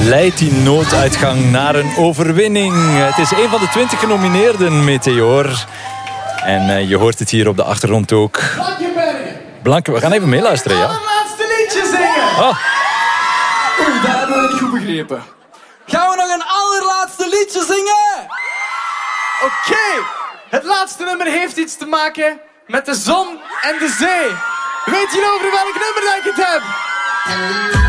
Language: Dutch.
leidt die nooduitgang naar een overwinning. Het is een van de 20 genomineerden, Meteor. En je hoort het hier op de achtergrond ook. Blanke, we gaan even meeluisteren, ja? Een laatste liedje zingen! Oh. Oei, dat hebben we niet goed begrepen. Gaan we nog een allerlaatste liedje zingen? Oké, het laatste nummer heeft iets te maken met de zon en de zee. Weet je over welk nummer dat ik het heb?